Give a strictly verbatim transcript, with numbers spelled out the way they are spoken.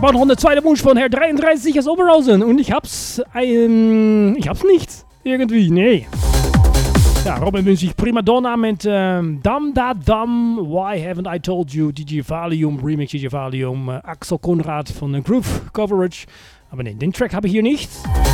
habe auch noch eine zweite Wunsch von Herr dreiunddreißig aus Oberhausen und ich hab's, ähm, ich hab's nicht. Irgendwie, nee. Ja, Robin wünscht sich Primadonna mit ähm, Dum Da Dum, Why Haven't I Told You, D J Valium, Remix D J Valium, äh, Axel Konrad von äh, Groove Coverage. Aber nee, den Track habe ich hier nicht.